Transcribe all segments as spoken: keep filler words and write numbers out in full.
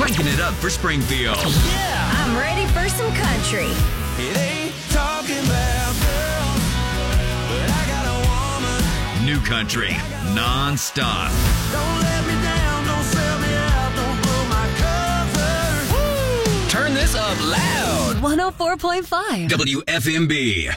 cranking it up for Springfield. Yeah! I'm ready for some country. It ain't talking about girls, but I got a woman. New country, non-stop. Don't let me down, don't sell me out, don't blow my cover. Woo! Turn this up loud. one oh four point five. W F M B.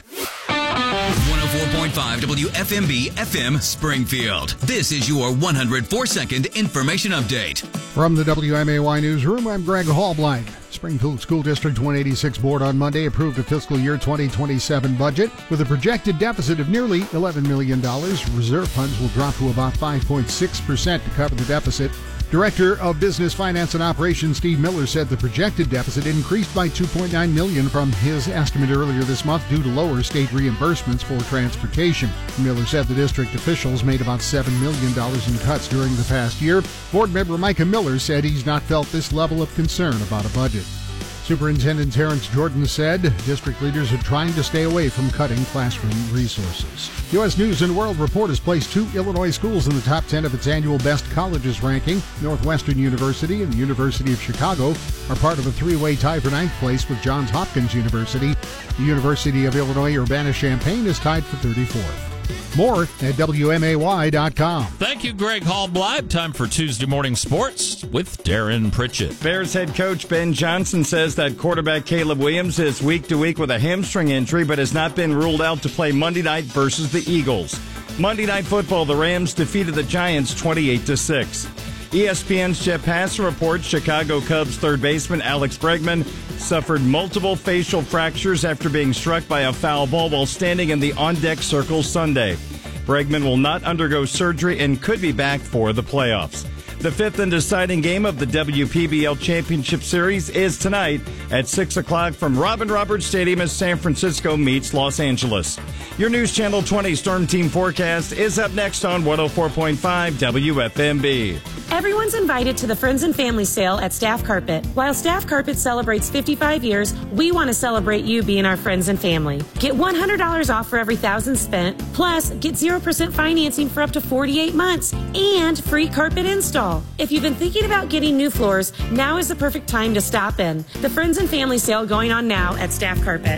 one oh four point five W F M B F M Springfield. This is your one hundred four second information update. From the W M A Y Newsroom, I'm Greg Hallblind. Springfield School District one eighty-six Board on Monday approved a fiscal year twenty twenty-seven budget with a projected deficit of nearly eleven million dollars. Reserve funds will drop to about five point six percent to cover the deficit. Director of Business, Finance, and Operations Steve Miller said the projected deficit increased by two point nine million dollars from his estimate earlier this month due to lower state reimbursements for transportation. Miller said the district officials made about seven million dollars in cuts during the past year. Board member Micah Miller said he's not felt this level of concern about a budget. Superintendent Terrence Jordan said district leaders are trying to stay away from cutting classroom resources. U S News and World Report has placed two Illinois schools in the top ten of its annual Best Colleges ranking. Northwestern University and the University of Chicago are part of a three-way tie for ninth place with Johns Hopkins University. The University of Illinois Urbana-Champaign is tied for thirty-fourth. More at W M A Y dot com. Thank you, Greg Hallblind. Time for Tuesday Morning Sports with Darren Pritchett. Bears head coach Ben Johnson says that quarterback Caleb Williams is week to week with a hamstring injury, but has not been ruled out to play Monday night versus the Eagles. Monday Night Football, the Rams defeated the Giants twenty-eight to six. E S P N's Jeff Passan reports Chicago Cubs third baseman Alex Bregman suffered multiple facial fractures after being struck by a foul ball while standing in the on-deck circle Sunday. Bregman will not undergo surgery and could be back for the playoffs. The fifth and deciding game of the W P B L Championship Series is tonight at six o'clock from Robin Roberts Stadium as San Francisco meets Los Angeles. Your News Channel twenty Storm Team forecast is up next on one oh four point five W F M B. Everyone's invited to the Friends and Family Sale at Staff Carpet. While Staff Carpet celebrates fifty-five years, we want to celebrate you being our friends and family. Get one hundred dollars off for every one thousand dollars spent, plus get zero percent financing for up to forty-eight months, and free carpet install. If you've been thinking about getting new floors, now is the perfect time to stop in. The Friends and Family Sale going on now at Staff Carpet.